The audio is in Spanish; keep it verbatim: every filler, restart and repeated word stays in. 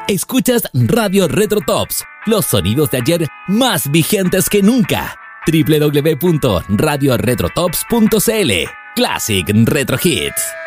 Escuchas Radio Retro Tops, los sonidos de ayer más vigentes que nunca. doble u doble u doble u punto radio retro tops punto c l. Classic Retro Hits.